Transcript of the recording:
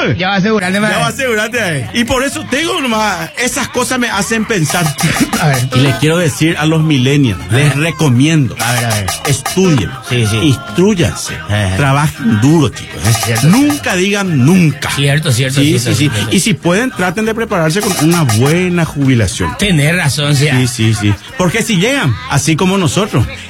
Ya va a asegurarte, Ya va a asegurarte ahí. Y por eso tengo nomás, esas cosas me hacen pensar. A ver. Y le quiero decir a los millennials, les recomiendo, A ver. estudien, Sí, sí. instrúyanse, Ajá. trabajen duro, chicos. Cierto, Nunca digan nunca. Cierto. Sí. Y si pueden, traten de prepararse con una buena jubilación. Tener razón, sí. Sí. Porque si llegan, así como nosotros,